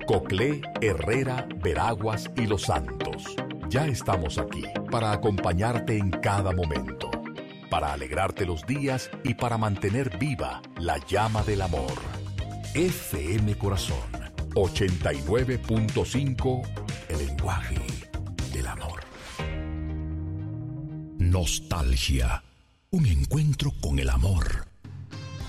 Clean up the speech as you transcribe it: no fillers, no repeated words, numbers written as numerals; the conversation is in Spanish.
Coclé, Herrera, Veraguas y Los Santos. Ya estamos aquí para acompañarte en cada momento, para alegrarte los días y para mantener viva la llama del amor. FM Corazón 89.5, el lenguaje del amor. Nostalgia, un encuentro con el amor